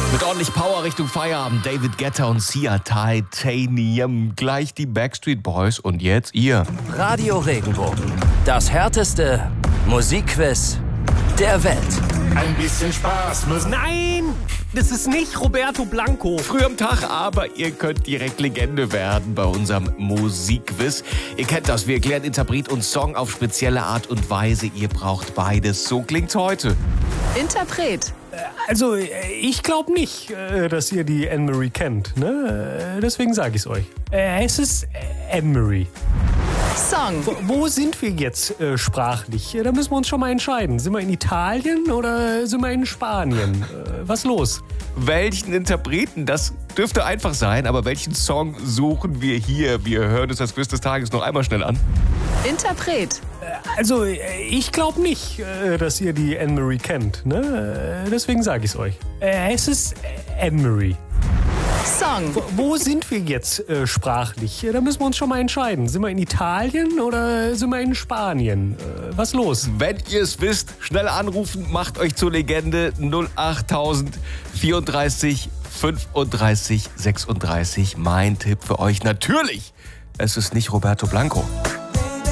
Mit ordentlich Power Richtung Feierabend. David Guetta und Sia Titanium. Gleich die Backstreet Boys und jetzt ihr. Radio Regenbogen. Das härteste Musikquiz der Welt. Ein bisschen Spaß muss. Nein, das ist nicht Roberto Blanco. Früh am Tag, aber ihr könnt direkt Legende werden bei unserem Musikquiz. Ihr kennt das, wir erklären Interpret und Song auf spezielle Art und Weise. Ihr braucht beides. So klingt's heute. Interpret. Also, ich glaube nicht, dass ihr die Anne-Marie kennt. Ne? Deswegen sage ich es euch. Es ist Anne-Marie. Song. Wo sind wir jetzt sprachlich? Da müssen wir uns schon mal entscheiden. Sind wir in Italien oder sind wir in Spanien? Was los? Welchen Interpreten? Das dürfte einfach sein, aber welchen Song suchen wir hier? Wir hören uns das Quiz des Tages noch einmal schnell an. Interpret. Also, ich glaube nicht, dass ihr die Anne-Marie kennt. Ne? Deswegen sage ich es euch. Es ist Anne-Marie. Song. Wo sind wir jetzt sprachlich? Da müssen wir uns schon mal entscheiden. Sind wir in Italien oder sind wir in Spanien? Was los? Wenn ihr es wisst, schnell anrufen, macht euch zur Legende 08000 34 35 36. Mein Tipp für euch natürlich, es ist nicht Roberto Blanco.